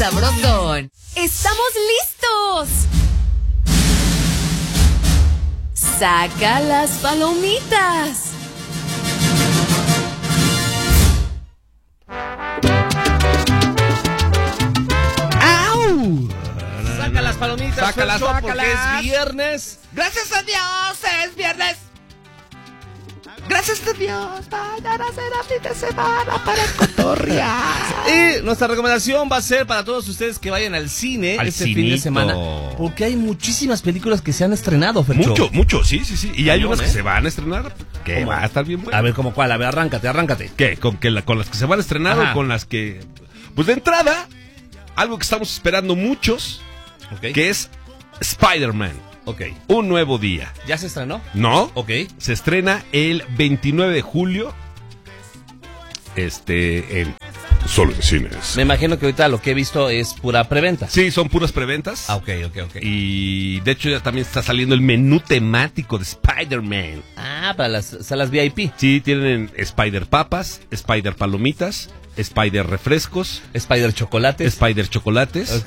sabrosón. ¡Estamos listos! ¡Saca las palomitas! ¡Au! Saca las palomitas, sácalas, porque es viernes. Gracias a Dios, es viernes. Gracias a Dios, mañana será fin de semana para cotorrear. Y nuestra recomendación va a ser para todos ustedes que vayan al cine este fin de semana, porque hay muchísimas películas que se han estrenado, Fercho. Mucho, sí. Y hay unas que se van a estrenar que ¿Cómo? va a estar bien buena. A ver, ¿cómo cuál? A ver, arráncate. ¿Qué? ¿Con las que se van a estrenar o con las que...? Pues de entrada, algo que estamos esperando muchos, que es Spider-Man. Un nuevo día. ¿Ya se estrenó? No. Se estrena el 29 de julio. Solo en cines. Me imagino que ahorita lo que he visto es pura preventa. Sí, son puras preventas. Ok. Y de hecho ya también está saliendo el menú temático de Spider-Man. Para las salas VIP. Sí, tienen Spider Papas, Spider Palomitas, Spider Refrescos, Spider Chocolates. Spider Chocolates.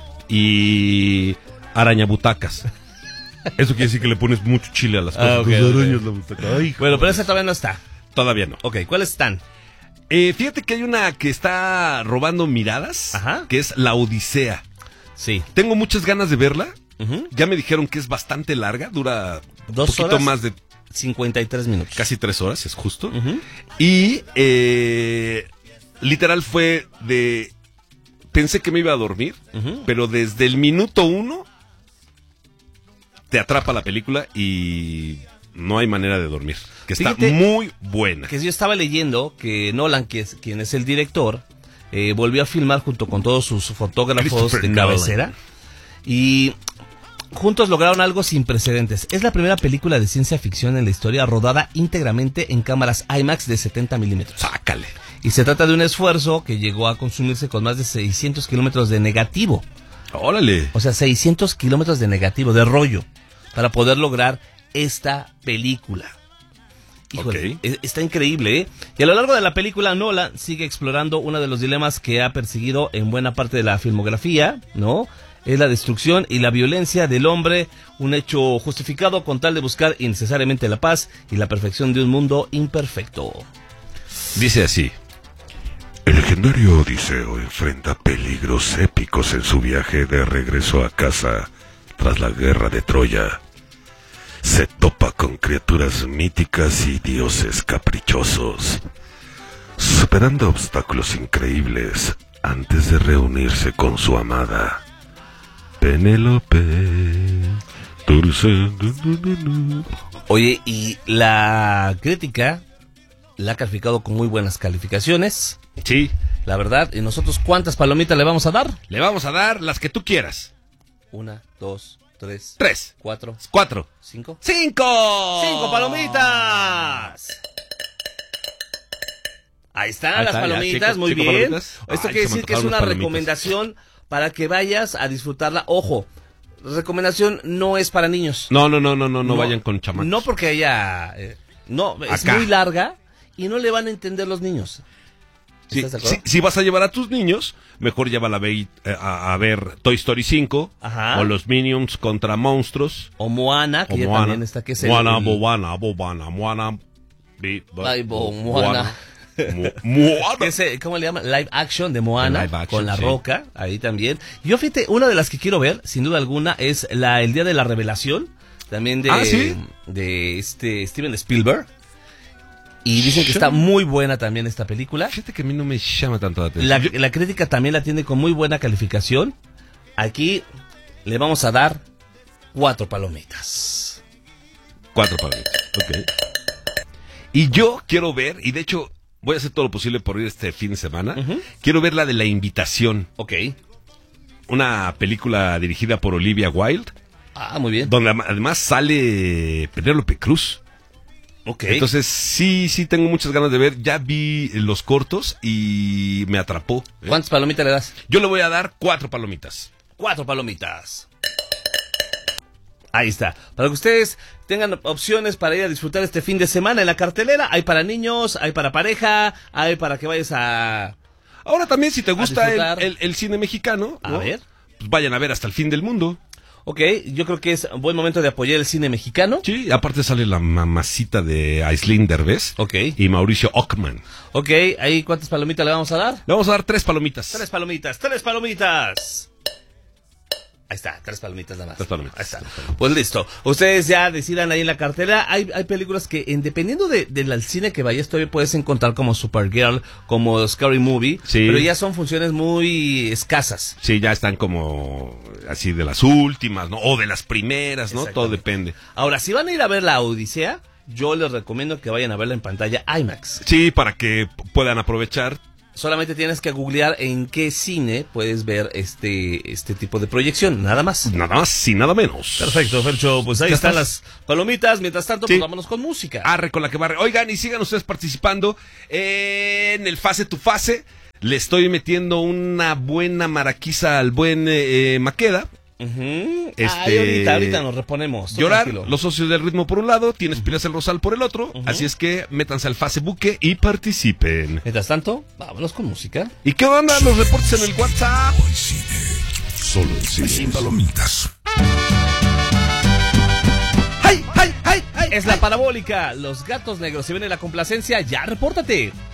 Y Araña Butacas. Eso quiere decir que le pones mucho chile a las cosas. Arañas la butaca. Ay, bueno, pero esa todavía no está. Todavía no. ¿Cuáles están? Fíjate que hay una que está robando miradas, que es La Odisea. Sí. Tengo muchas ganas de verla. Ya me dijeron que es bastante larga, dura 2 poquito horas más de 53 minutos. Casi 3 horas, es justo. Y literal fue de... Pensé que me iba a dormir, pero desde el minuto 1 te atrapa la película y no hay manera de dormir. Que está muy buena. Que yo estaba leyendo que Nolan, quien es el director, volvió a filmar junto con todos sus fotógrafos de cabecera. Y juntos lograron algo sin precedentes. Es la primera película de ciencia ficción en la historia rodada íntegramente en cámaras IMAX de 70 milímetros. ¡Sácale! Y se trata de un esfuerzo que llegó a consumirse con más de 600 kilómetros de negativo. ¡Órale! O sea, 600 kilómetros de negativo, de rollo, para poder lograr esta película. Híjole, está increíble, ¿eh? Y a lo largo de la película, Nolan sigue explorando uno de los dilemas que ha perseguido en buena parte de la filmografía, ¿no? Es la destrucción y la violencia del hombre, un hecho justificado con tal de buscar innecesariamente la paz y la perfección de un mundo imperfecto. Dice así: el legendario Odiseo enfrenta peligros épicos en su viaje de regreso a casa tras la guerra de Troya. Se topa con criaturas míticas y dioses caprichosos, superando obstáculos increíbles antes de reunirse con su amada Penélope. Oye, y la crítica la ha calificado con muy buenas calificaciones. Sí. La verdad, ¿y nosotros cuántas palomitas le vamos a dar? Le vamos a dar las que tú quieras. 1, 2, 3, 4, 5. 5 palomitas. Ahí están las palomitas, muy bien. Palomitas. Esto quiere decir que es una recomendación para que vayas a disfrutarla. Ojo, recomendación no es para niños. No vayan con chamacos. No porque haya... es muy larga y no le van a entender los niños. Sí, si vas a llevar a tus niños, mejor llévala a ver Toy Story 5, o los Minions contra monstruos, o Moana, que ya también está, que es Moana. ¿Cómo le llaman? Live action de Moana, con La Roca, ahí también. Yo fíjate, una de las que quiero ver, sin duda alguna, es El Día de la Revelación, también de Steven Spielberg. Y dicen que está muy buena también esta película. Fíjate que a mí no me llama tanto la atención. La crítica también la tiene con muy buena calificación. Aquí le vamos a dar 4 palomitas. 4 palomitas, Y yo quiero ver, y de hecho voy a hacer todo lo posible por ir este fin de semana, quiero ver la de La Invitación. Una película dirigida por Olivia Wilde. Muy bien. Donde además sale Penélope Cruz. Entonces sí tengo muchas ganas de ver. Ya vi los cortos y me atrapó. ¿Cuántas palomitas le das? Yo le voy a dar 4 palomitas. 4 palomitas. Ahí está. Para que ustedes tengan opciones para ir a disfrutar este fin de semana en la cartelera. Hay para niños, hay para pareja, hay para que vayas a Ahora también, si te gusta disfrutar. el cine mexicano, A ¿no? ver. Pues vayan a ver Hasta el fin del mundo. Ok, yo creo que es un buen momento de apoyar el cine mexicano. Sí, aparte sale la mamacita de Aislinn Derbez. Ok. Y Mauricio Ockman. Ok, ¿ahí cuántas palomitas le vamos a dar? Le vamos a dar 3 palomitas. 3 palomitas, 3 palomitas. Ahí está, 3 palomitas nada más. 3 palomitas. Ahí está. Pues listo. Ustedes ya decidan ahí en la cartera. Hay películas que, dependiendo del cine que vayas, todavía puedes encontrar como Supergirl, como Scary Movie. Sí. Pero ya son funciones muy escasas. Sí, ya están como así de las últimas, ¿no? O de las primeras, ¿no? Todo depende. Ahora, si van a ir a ver La Odisea, yo les recomiendo que vayan a verla en pantalla IMAX. Sí, para que puedan aprovechar. Solamente tienes que googlear en qué cine puedes ver este tipo de proyección, nada más. Nada más y nada menos. Perfecto, Fercho, pues ahí ¿Ya están estás? las palomitas. Mientras tanto, Sí. pues vámonos con música. Arre con la que barre. Oigan, y sigan ustedes participando en el Fase tu Fase. Le estoy metiendo una buena maraquiza al buen Maqueda. Ujú. Ay, ahorita nos reponemos. tú Llorar, tranquilo. los socios del ritmo por un lado, tienes Pilas el Rosal por el otro. Así es que métanse al Facebook y participen. Mientras tanto, vámonos con música. ¿Y qué onda los reportes en el WhatsApp? Hoy cine. Solo el cine sin palomitas. ¡Ay, ay, ay, ay! Es la parabólica. Los gatos negros. Si viene la complacencia, ya repórtate.